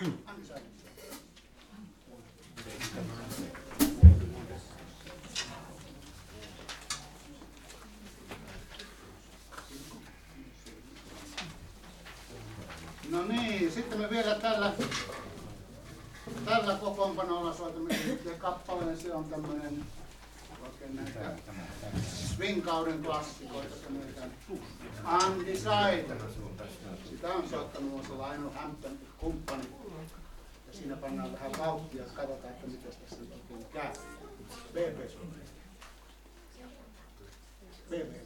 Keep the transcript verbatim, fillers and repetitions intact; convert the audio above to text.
No niin, sitten me vielä tällä, tällä kokoonpanolla soitamme kappaleen. Se on tämmöinen oikein näitä swing-kauden klassikoita. Undecided. Sitä on soittanut muun muassa Lionel Hampton kumppani. Ja siinä pannaan vähän vauhtia ja katsotaan, että miten tässä nyt oikein käy. B B. B B.